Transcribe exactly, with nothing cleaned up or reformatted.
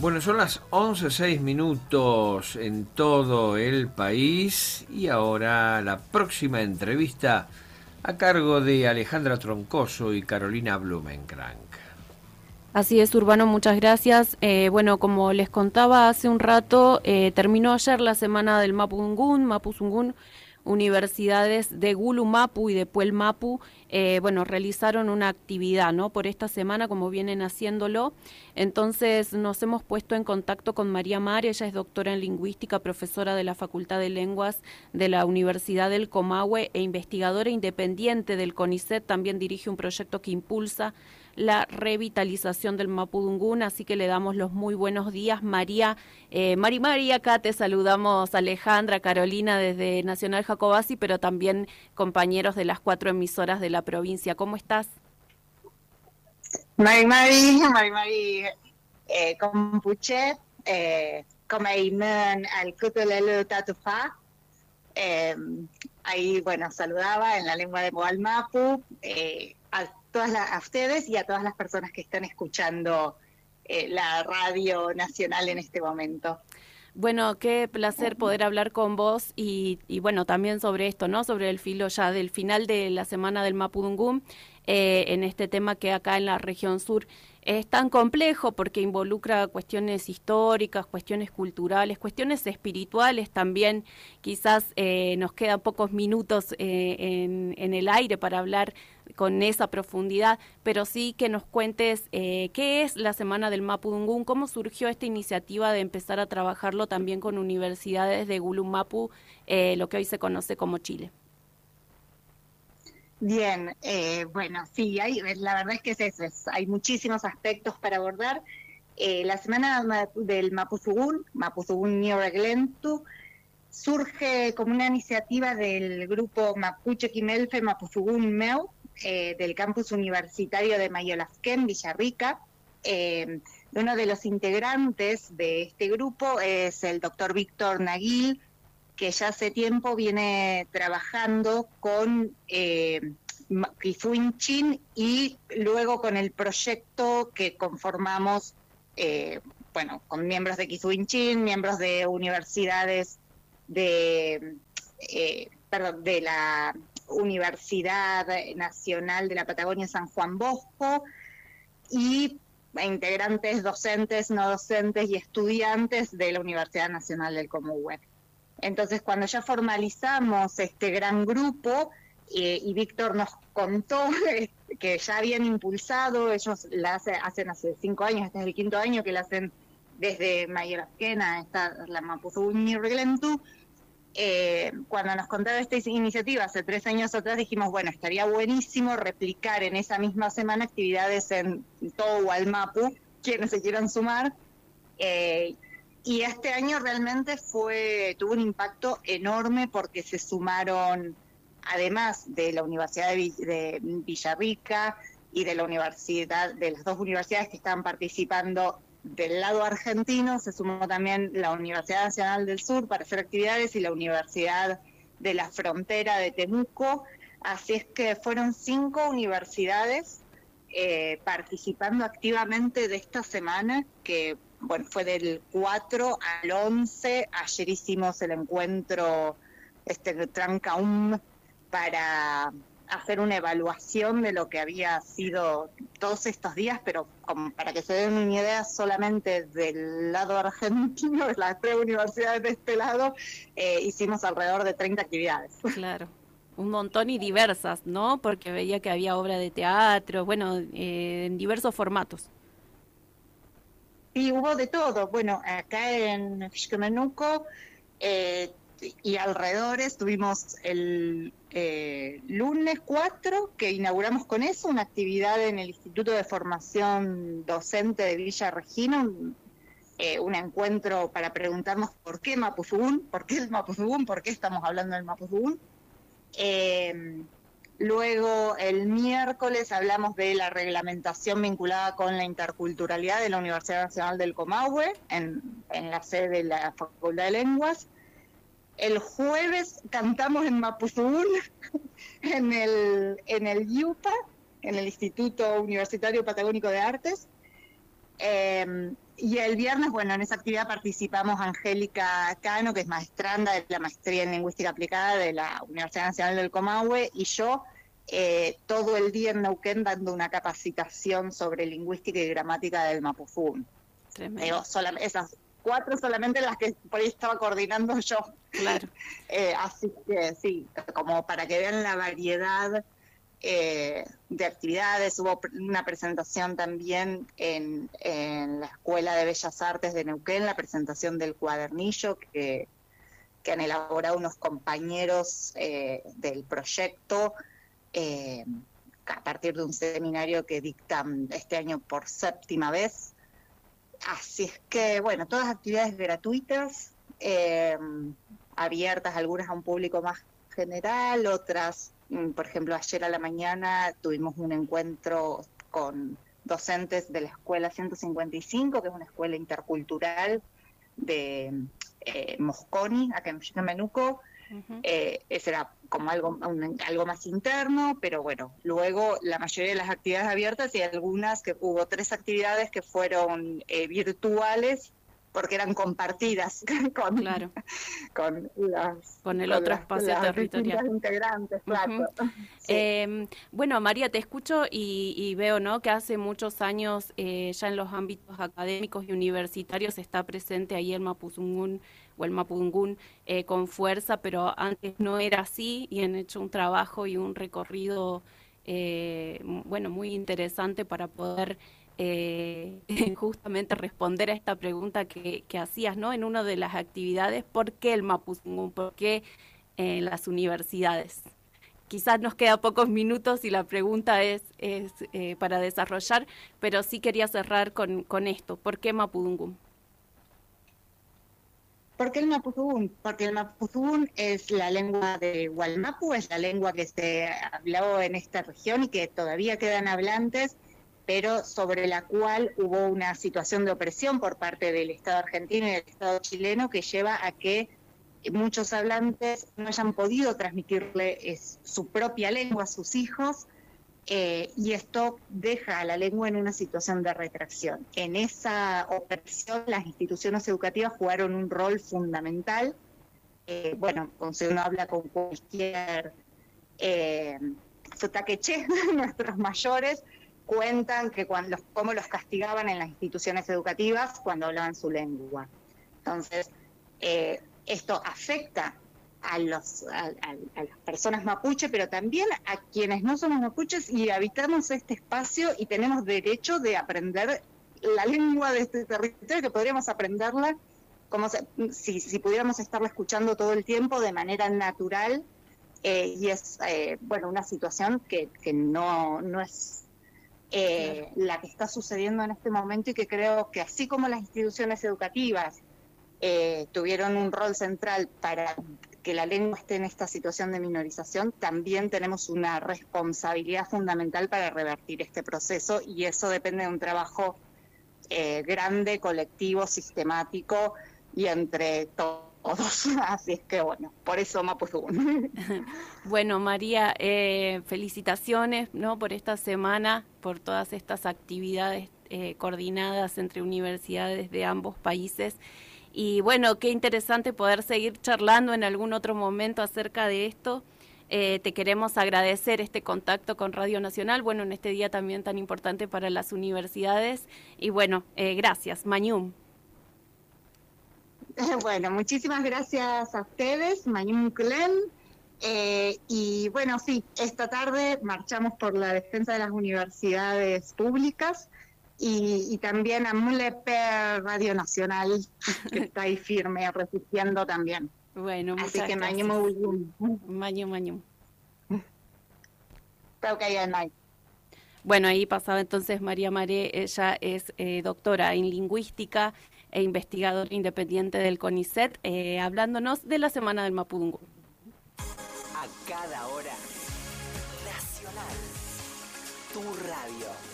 Bueno, son las once seis minutos en todo el país y ahora la próxima entrevista a cargo de Alejandra Troncoso y Carolina Blumenkrank. Así es, Urbano, muchas gracias. Eh, bueno, como les contaba hace un rato, eh, terminó ayer la semana del Mapudungún, Mapuzungún. Universidades de Gulu Mapu y de Puel Mapu, eh, bueno, realizaron una actividad, ¿no? Por esta semana, como vienen haciéndolo. Entonces nos hemos puesto en contacto con María Mar, ella es doctora en lingüística, profesora de la Facultad de Lenguas de la Universidad del Comahue e investigadora independiente del CONICET. También dirige un proyecto que impulsa la revitalización del Mapudungún, así que le damos los muy buenos días, María. Eh, Mari Mari, acá te saludamos Alejandra, Carolina desde Nacional Jacobasi, pero también compañeros de las cuatro emisoras de la provincia. ¿Cómo estás? Mari Mari, Mari Mari, eh, Compuchet, eh, Comeimen, al Cutulelu Tatufa. Eh, ahí, bueno, saludaba en la lengua de Moal Mapu, eh, a todas las, a ustedes y a todas las personas que están escuchando eh, la radio nacional en este momento. Bueno, qué placer poder hablar con vos y, y bueno, también sobre esto, ¿no? Sobre el filo ya del final de la semana del Mapudungún, eh, en este tema que acá en la región sur es tan complejo porque involucra cuestiones históricas, cuestiones culturales, cuestiones espirituales también. Quizás eh, nos quedan pocos minutos eh, en, en el aire para hablar con esa profundidad, pero sí que nos cuentes eh, qué es la Semana del Mapudungún, cómo surgió esta iniciativa de empezar a trabajarlo también con universidades de Gulu Mapu, eh, lo que hoy se conoce como Chile. Bien, eh, bueno, sí, hay, la verdad es que es eso, es, hay muchísimos aspectos para abordar. Eh, la Semana del Mapuzugún, Mapuzugún Nioreglentu, surge como una iniciativa del grupo Mapuche Quimelfe Mapuzugún Meu, eh, del campus universitario de Mayolafquén, Villarrica. Eh, uno de los integrantes de este grupo es el doctor Víctor Naguil, que ya hace tiempo viene trabajando con eh, Kifuinchin y luego con el proyecto que conformamos, eh, bueno, con miembros de Kifuinchin, miembros de universidades de, eh, perdón, de la Universidad Nacional de la Patagonia San Juan Bosco y integrantes docentes, no docentes y estudiantes de la Universidad Nacional del Comahue. Entonces, cuando ya formalizamos este gran grupo, eh, y Víctor nos contó que ya habían impulsado, ellos la hace, hacen hace cinco años, este es el quinto año que la hacen desde Mayolafquén a esta, la Mapuzugún Nioreglentu, eh, cuando nos contaron esta iniciativa hace tres años atrás, dijimos, bueno, estaría buenísimo replicar en esa misma semana actividades en todo Gualmapu, quienes se quieran sumar, eh, y este año realmente fue tuvo un impacto enorme porque se sumaron, además de la Universidad de, de Villarrica y de la universidad, de las dos universidades que estaban participando del lado argentino, se sumó también la Universidad Nacional del Sur para hacer actividades y la Universidad de la Frontera de Temuco. Así es que fueron cinco universidades eh, participando activamente de esta semana que bueno, fue del cuatro al once, ayer hicimos el encuentro este Trancaum para hacer una evaluación de lo que había sido todos estos días, pero como para que se den una idea solamente del lado argentino, de las tres universidades de este lado, eh, hicimos alrededor de treinta actividades. Claro. Un montón y diversas, ¿no? Porque veía que había obra de teatro, bueno, eh, en diversos formatos. Sí, hubo de todo. Bueno, acá en Xquemenuco eh, y alrededores tuvimos el eh, lunes cuatro, que inauguramos con eso, una actividad en el Instituto de Formación Docente de Villa Regina, un, eh, un encuentro para preguntarnos por qué Mapuzugún, por qué el Mapuzugún, por qué estamos hablando del Mapuzugún. Eh, Luego, el miércoles hablamos de la reglamentación vinculada con la interculturalidad de la Universidad Nacional del Comahue, en, en la sede de la Facultad de Lenguas. El jueves cantamos en Mapuzugún, en el, en el IUPA, en el Instituto Universitario Patagónico de Artes. Eh, y el viernes, bueno, en esa actividad participamos Angélica Cano, que es maestranda de la maestría en lingüística aplicada de la Universidad Nacional del Comahue, y yo eh, todo el día en Neuquén dando una capacitación sobre lingüística y gramática del mapuzungún. Tremendo. Eh, esas cuatro solamente las que por ahí estaba coordinando yo. Claro. eh, así que sí, como para que vean la variedad Eh, de actividades. Hubo una presentación también en, en la Escuela de Bellas Artes de Neuquén, la presentación del cuadernillo que, que han elaborado unos compañeros eh, del proyecto eh, a partir de un seminario que dictan este año por séptima vez. Así es que, bueno, todas actividades gratuitas, eh, abiertas, algunas a un público más general, otras. Por ejemplo, ayer a la mañana tuvimos un encuentro con docentes de la Escuela ciento cincuenta y cinco, que es una escuela intercultural de eh, Mosconi, acá en Menuco. Uh-huh. Eh, ese era como algo, un, algo más interno, pero bueno, luego la mayoría de las actividades abiertas y algunas, que hubo tres actividades que fueron eh, virtuales, porque eran compartidas con, claro. con, las, con el con otro las, espacio las territorial. Integrantes, claro. Uh-huh. Sí. Eh, bueno, María, te escucho y, y veo, ¿no?, que hace muchos años eh, ya en los ámbitos académicos y universitarios está presente ahí el mapuzungún o el mapungún eh, con fuerza, pero antes no era así y han hecho un trabajo y un recorrido, eh, bueno, muy interesante para poder Eh, justamente responder a esta pregunta que, que hacías, ¿no?, en una de las actividades. ¿Por qué el mapuzungún? ¿Por qué eh, las universidades? Quizás nos queda pocos minutos y la pregunta es, es eh, para desarrollar, pero sí quería cerrar con, con esto. ¿Por qué mapuzungún? ¿Por qué el mapuzungún? Porque el mapuzungún es la lengua de Gualmapu, es la lengua que se habló en esta región y que todavía quedan hablantes, pero sobre la cual hubo una situación de opresión por parte del Estado argentino y del Estado chileno que lleva a que muchos hablantes no hayan podido transmitirle es, su propia lengua a sus hijos, eh, y esto deja a la lengua en una situación de retracción. En esa opresión las instituciones educativas jugaron un rol fundamental. Eh, bueno, si uno habla con cualquier eh, sotaqueche, nuestros mayores, cuentan que cuando, cómo los castigaban en las instituciones educativas cuando hablaban su lengua. Entonces, eh, esto afecta a, los, a, a, a las personas mapuche, pero también a quienes no somos mapuches y habitamos este espacio y tenemos derecho de aprender la lengua de este territorio, que podríamos aprenderla como se, si, si pudiéramos estarla escuchando todo el tiempo de manera natural, eh, y es, eh, bueno, una situación que, que no, no es Eh, claro. la que está sucediendo en este momento, y que creo que así como las instituciones educativas eh, tuvieron un rol central para que la lengua esté en esta situación de minorización, también tenemos una responsabilidad fundamental para revertir este proceso, y eso depende de un trabajo eh, grande, colectivo, sistemático y entre todos. Así es que bueno, por eso mapuzungún. Bueno, María, eh, felicitaciones, ¿no?, por esta semana, por todas estas actividades eh, coordinadas entre universidades de ambos países. Y bueno, qué interesante poder seguir charlando en algún otro momento acerca de esto. Eh, te queremos agradecer este contacto con Radio Nacional, bueno, en este día también tan importante para las universidades. Y bueno, eh, gracias, Mañum. Bueno, muchísimas gracias a ustedes, Mañum Clen. Eh, y bueno, sí, esta tarde marchamos por la defensa de las universidades públicas y, y también a Muleper Radio Nacional, que está ahí firme, resistiendo también. Bueno, muchas Así que gracias. Mañum, Mañum, Mañum. Creo que hay no hay. Bueno, ahí pasaba entonces María Maré, ella es eh, doctora en lingüística e investigadora independiente del CONICET, eh, hablándonos de la Semana del Mapuzungún. A cada hora, Nacional, tu radio.